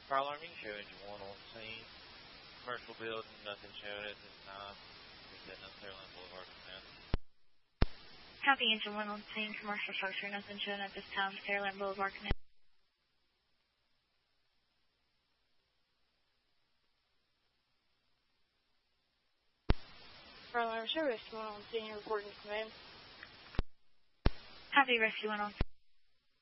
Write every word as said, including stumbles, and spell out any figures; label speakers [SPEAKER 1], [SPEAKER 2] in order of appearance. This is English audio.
[SPEAKER 1] Fire alarm, you can show engine one on scene. Commercial building, nothing showing at this time. Just heading up Fairland Boulevard command.
[SPEAKER 2] Copy, engine one on scene, commercial structure, nothing showing at this time, Fairland Boulevard command.
[SPEAKER 3] Fire alarm, show rescue one on scene, reporting to command.
[SPEAKER 2] Copy, rescue one on scene.